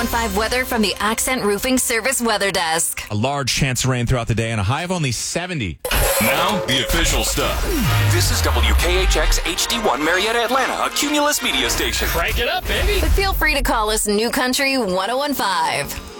1015 weather from the Accent Roofing Service Weather Desk. A large chance of rain throughout the day and a high of only 70. Now, the official stuff. This is WKHX HD1 Marietta, Atlanta, a Cumulus media station. Crank it up, baby. But feel free to call us New Country 1015.